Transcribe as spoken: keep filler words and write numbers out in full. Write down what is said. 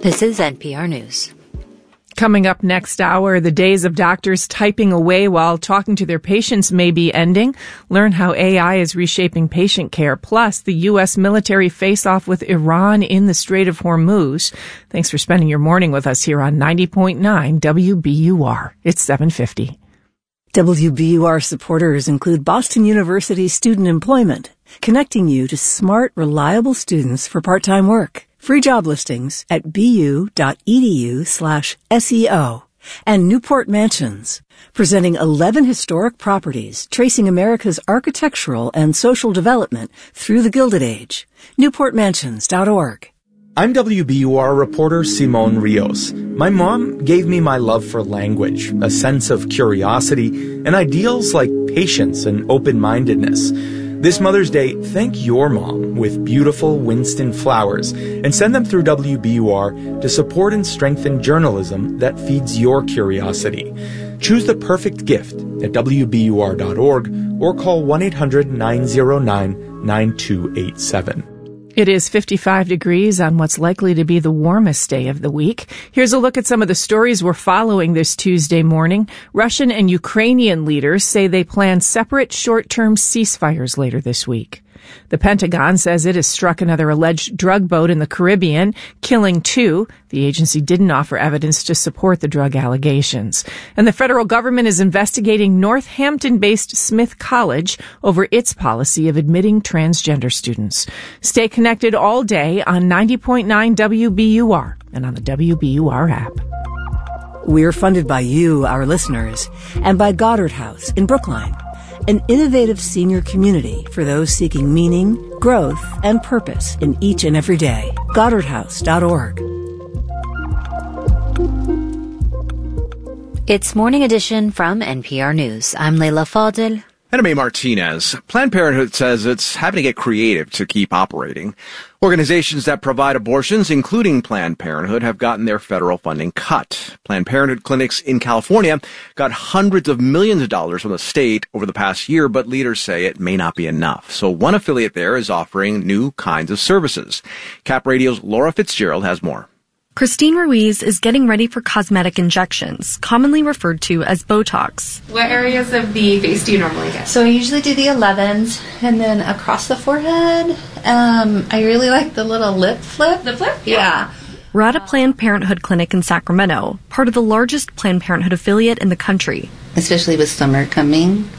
This is N P R News. Coming up next hour, the days of doctors typing away while talking to their patients may be ending. Learn how A I is reshaping patient care. Plus, the U S military face-off with Iran in the Strait of Hormuz. Thanks for spending your morning with us here on ninety point nine W B U R. It's seven fifty. W B U R supporters include Boston University Student Employment, connecting you to smart, reliable students for part-time work. Free job listings at bu.edu slash SEO. And Newport Mansions, presenting eleven historic properties tracing America's architectural and social development through the Gilded Age. newport mansions dot org. I'm W B U R reporter Simon Rios. My mom gave me my love for language, a sense of curiosity, and ideals like patience and open-mindedness. This Mother's Day, thank your mom with beautiful Winston flowers and send them through W B U R to support and strengthen journalism that feeds your curiosity. Choose the perfect gift at W B U R dot org or call one eight hundred nine oh nine nine two eight seven. It is fifty-five degrees on what's likely to be the warmest day of the week. Here's a look at some of the stories we're following this Tuesday morning. Russian and Ukrainian leaders say they plan separate short-term ceasefires later this week. The Pentagon says it has struck another alleged drug boat in the Caribbean, killing two. The agency didn't offer evidence to support the drug allegations. And the federal government is investigating Northampton-based Smith College over its policy of admitting transgender students. Stay connected all day on ninety point nine W B U R and on the W B U R app. We're funded by you, our listeners, and by Goddard House in Brookline, an innovative senior community for those seeking meaning, growth, and purpose in each and every day. goddard house dot org. It's Morning Edition from N P R News. I'm Leila Fadel. And I'm A. Martinez. Planned Parenthood says it's having to get creative to keep operating. Organizations that provide abortions, including Planned Parenthood, have gotten their federal funding cut. Planned Parenthood clinics in California got hundreds of millions of dollars from the state over the past year, but leaders say it may not be enough. So one affiliate there is offering new kinds of services. Cap Radio's Laura Fitzgerald has more. Christine Ruiz is getting ready for cosmetic injections, commonly referred to as Botox. What areas of the face do you normally get? So I usually do the elevens and then across the forehead. Um, I really like the little lip flip. The flip? Yeah. yeah. We're at a Planned Parenthood clinic in Sacramento, part of the largest Planned Parenthood affiliate in the country. Especially with summer coming.